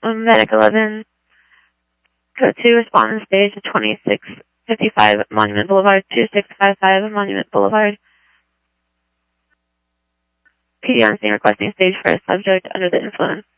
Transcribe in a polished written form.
Medic 11, code 2, respondent stage 2655 Monument Boulevard, 2655 Monument Boulevard. PD on scene requesting stage for a subject under the influence.